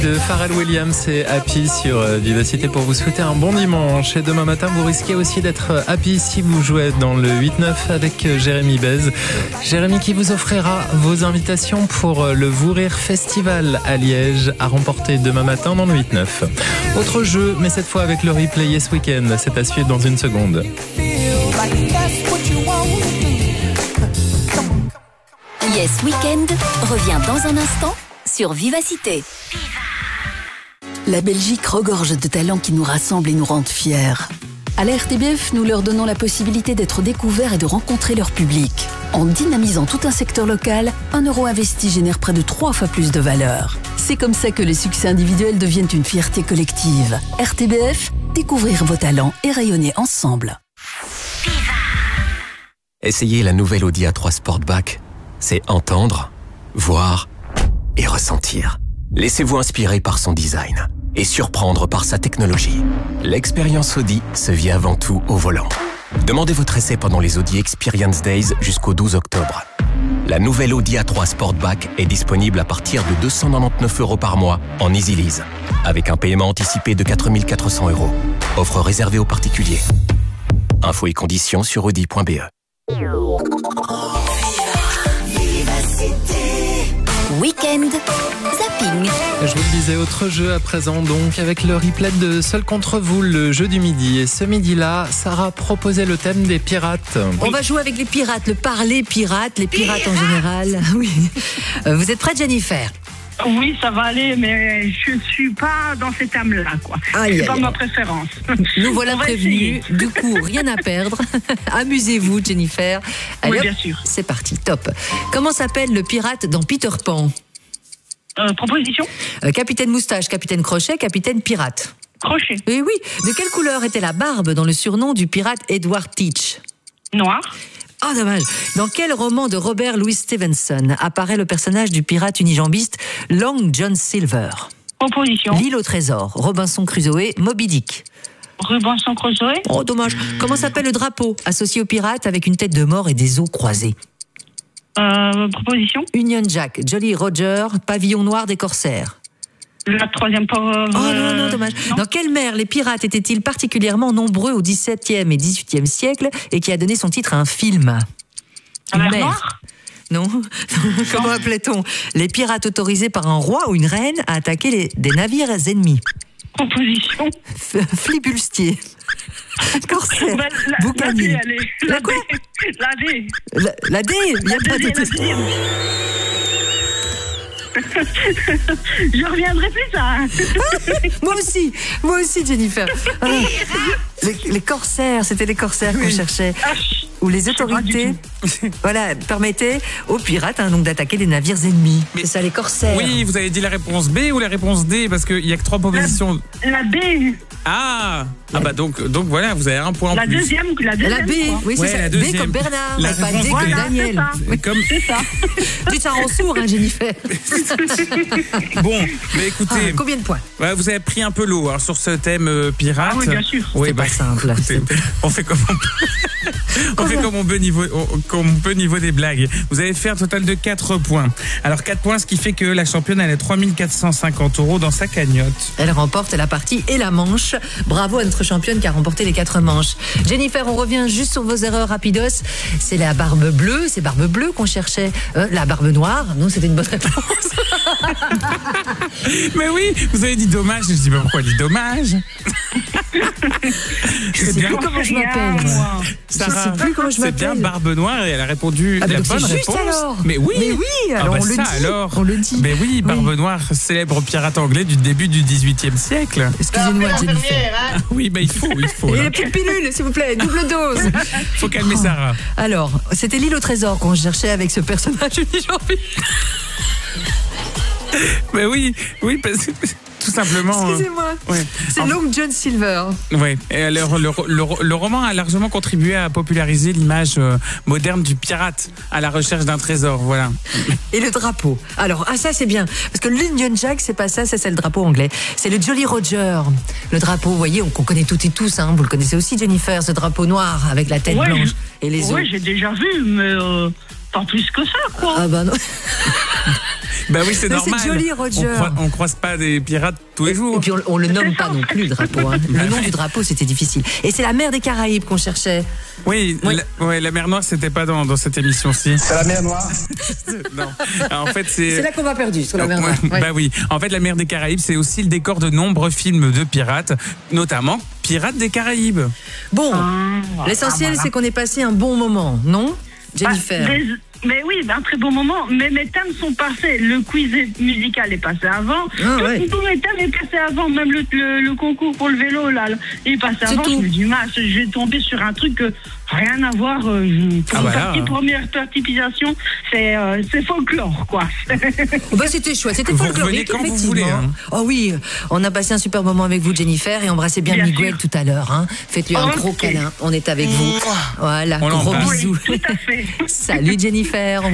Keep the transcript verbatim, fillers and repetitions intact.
De Pharrell Williams et Happy sur Vivacité pour vous souhaiter un bon dimanche. Et demain matin, vous risquez aussi d'être happy si vous jouez dans le huit neuf avec Jérémy Bez. Jérémy qui vous offrira vos invitations pour le Vous Rire Festival à Liège à remporter demain matin dans le huit neuf. Autre jeu, mais cette fois avec le replay Yes Weekend. C'est à suivre dans une seconde. Yes Weekend revient dans un instant sur Vivacité. La Belgique regorge de talents qui nous rassemblent et nous rendent fiers. À la R T B F, nous leur donnons la possibilité d'être découverts et de rencontrer leur public. En dynamisant tout un secteur local, un euro investi génère près de trois fois plus de valeur. C'est comme ça que les succès individuels deviennent une fierté collective. R T B F, découvrir vos talents et rayonner ensemble. Essayez la nouvelle Audi A trois Sportback. C'est entendre, voir et ressentir. Laissez-vous inspirer par son design et surprendre par sa technologie. L'expérience Audi se vit avant tout au volant. Demandez votre essai pendant les Audi Experience Days jusqu'au douze octobre. La nouvelle Audi A trois Sportback est disponible à partir de deux cent quatre-vingt-dix-neuf euros par mois en Easy Lease, avec un paiement anticipé de quatre mille quatre cents euros. Offre réservée aux particuliers. Infos et conditions sur audi point b e. Week-end Zapping. Je vous le disais, autre jeu à présent donc avec le replay de Seul contre vous, le jeu du midi. Et ce midi-là, Sarah proposait le thème des pirates. On va jouer avec les pirates, le parler pirate, les pirates en général. Oui. Vous êtes prête, Jennifer ? Oui, ça va aller, mais je suis pas dans ces thèmes-là, quoi. Aïe, c'est pas aïe, ma aïe. préférence. Nous voilà On va prévenus. essayer. Du coup, rien à perdre. Amusez-vous, Jennifer. Allez, Oui, hop, bien sûr. c'est parti, top. Comment s'appelle le pirate dans Peter Pan ? Euh, proposition ? Euh, Capitaine Moustache, Capitaine Crochet, Capitaine Pirate. Crochet. Oui, oui. De quelle couleur était la barbe dans le surnom du pirate Edward Teach ? Noir. Oh, dommage. Dans quel roman de Robert Louis Stevenson apparaît le personnage du pirate unijambiste Long John Silver ? Proposition. L'île au trésor, Robinson Crusoe, Moby Dick. Robinson Crusoe. Oh, dommage. Comment s'appelle le drapeau associé au pirate avec une tête de mort et des os croisés ? Euh, proposition. Union Jack, Jolly Roger, pavillon noir des corsaires. La troisième pauvre. Oh non, non, dommage. Non. Dans quelle mer les pirates étaient-ils particulièrement nombreux au dix-septième et dix-huitième siècle et qui a donné son titre à un film ? La mer Mer. Noire. Non. Comment appelait-on les pirates autorisés par un roi ou une reine à attaquer les, des navires ennemis ? Proposition. F- Flibustier. Corsaire. Bah, la, Boucanier. La D, allez. La La quoi D. La D. La, la D, il n'y a La pas de... deuxième, la Je reviendrai plus tard. Moi aussi, moi aussi, Jennifer. Ah, les, les corsaires, c'était les corsaires qu'on cherchait. Ah, Où les sais pas du autorités voilà, permettaient aux pirates hein, donc, d'attaquer des navires ennemis. Mais- C'est ça, les corsaires. Oui, vous avez dit la réponse B ou la réponse D parce qu'il y a que trois propositions. La B. Ah, ah bah donc donc voilà, vous avez un point en La plus. deuxième. La deuxième. La B, quoi. oui, c'est Ouais, ça. la B deuxième. comme Bernard, La et pas D réponse comme Voilà, Daniel. c'est ça. Comme C'est ça. Tu t'en rends sourd, hein, Jennifer. bon, mais écoutez, Ah, combien de points ? ouais, vous avez pris un peu l'eau hein, sur ce thème euh, pirate. Ah oui, bien sûr. Oui, C'est pas simple. écoutez, on fait comme on peut. on fait comme on peut niveau on- comme on peut niveau des blagues. Vous avez fait un total de quatre points. Alors quatre points, ce qui fait que la championne elle a trois mille quatre cent cinquante euros dans sa cagnotte. Elle remporte la partie et la manche. Bravo à notre championne qui a remporté les quatre manches. Jennifer, on revient juste sur vos erreurs rapidos. C'est la barbe bleue, c'est barbe bleue qu'on cherchait. Euh, la barbe noire, non, c'était une bonne réponse. Mais oui, vous avez dit dommage. Je dis pas pourquoi elle dit dommage. Je sais bien. plus comment je m'appelle. Rien, moi. moi. Sarah, sais plus comment je c'est bien m'appelle. Barbe Noire et elle a répondu Ah, bah la donc c'est bonne juste réponse. alors. Mais oui, Mais oui, alors Ah bah on le ça, dit. alors. On le dit. Mais oui, Barbe Oui. Noire, célèbre pirate anglais du début du dix-huitième siècle. Excusez-moi, Jennifer. Oui, bah il faut, il faut. Et là. la petite pilule, s'il vous plaît, double dose. Faut calmer Sarah. Alors, c'était l'île au trésor qu'on cherchait avec ce personnage unijambiste. Mais oui, oui, parce que tout simplement. euh, Excusez-moi. ouais. C'est En- Long John Silver. Ouais. Et alors, le, le, le roman a largement contribué à populariser l'image euh, moderne du pirate à la recherche d'un trésor. Voilà. Et le drapeau. Alors, ah ça c'est bien. Parce que l'Union Jack, c'est pas ça, ça c'est le drapeau anglais. C'est le Jolly Roger. Le drapeau, vous voyez, qu'on connaît toutes et tous. Hein. Vous le connaissez aussi, Jennifer, ce drapeau noir avec la tête Ouais, blanche je- et les os. Ouais, j'ai déjà vu, mais euh, pas plus que ça, quoi. Ah bah non. Bah oui, c'est Mais normal. c'est joli, Roger. On, croise, on croise pas des pirates tous les jours. Et puis on, on le nomme pas non plus, le drapeau. Hein. Le nom du drapeau, c'était difficile. Et c'est la mer des Caraïbes qu'on cherchait. Oui, Oui. La, ouais, la mer Noire, c'était pas dans, dans cette émission-ci. C'est la mer Noire. Non. En fait, c'est. C'est là qu'on va perdu, sur la mer Ouais, Noire. Ouais. Bah oui. En fait, la mer des Caraïbes, c'est aussi le décor de nombreux films de pirates, notamment Pirates des Caraïbes. Bon, Ah, l'essentiel, ah, voilà. c'est qu'on ait passé un bon moment, non, Jennifer? Bah, des- mais oui, un très bon moment. Mais mes thèmes sont passés. Le quiz est- musical est passé avant. Ah, tout, ouais. tout mes thèmes est passé avant. Même le, le, le concours pour le vélo, là, il est passé C'est avant. tout. Je me dis, mince, je vais tomber sur un truc que rien à voir. Euh, je- pour Ah, une bah là, partie hein. première participation, c'est euh, c'est folklore, quoi. Oh bah, c'était chouette, c'était Vous folklorique, revenez quand vous effectivement. voulez, hein. Oh oui, on a passé un super moment avec vous, Jennifer, et embrassez bien, Bien Miguel sûr. tout à l'heure. Hein. Faites-lui un Ok. gros câlin, on est avec vous. Voilà, On gros l'embrasse. bisous. Oui, tout à fait. Salut Jennifer.